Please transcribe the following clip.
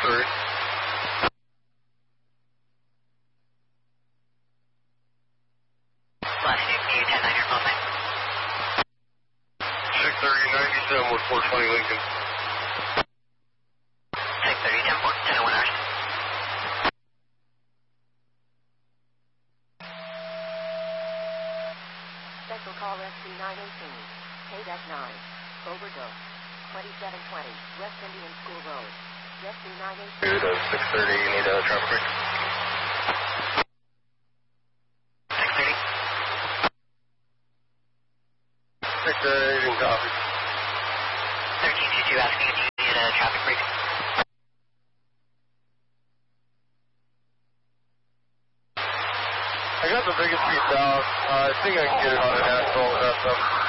Latitude, can you 10-9 your call sign? 630-97 with 420 Lincoln. 630, 10-1 hours. Special call SC-918, KDEC-9, overdose, 2720, West Indian School Road, SC-918. 630, you need a traffic break. 630. 630, copy. 1322 asking if you need a traffic break. I got the biggest speed down. I think I can get it on an asphalt without some.